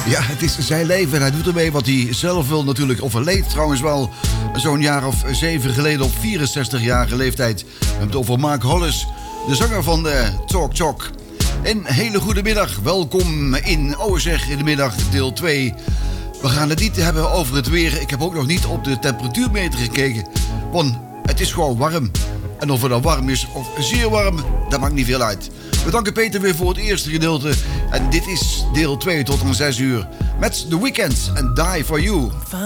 Ja, het is zijn leven en hij doet ermee wat hij zelf wil natuurlijk. Overleed trouwens wel zo'n jaar of 7 geleden op 64-jarige leeftijd. We hebben het over Mark Hollis, de zanger van Talk Talk. Een hele goede middag. Welkom in in de middag deel 2. We gaan het niet hebben over het weer. Ik heb ook nog niet op de temperatuurmeter gekeken. Want het is gewoon warm. En of het dan warm is of zeer warm, dat maakt niet veel uit. We danken Peter weer voor het eerste gedeelte. En dit is deel 2 tot om 6 uur. Met The Weeknd en Die For You.